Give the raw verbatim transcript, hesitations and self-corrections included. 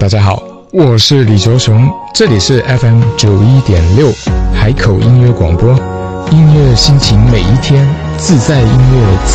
大家好，我是李卓雄，这里是 F M 九一点六海口音乐广播，音乐心情每一天，自在音乐。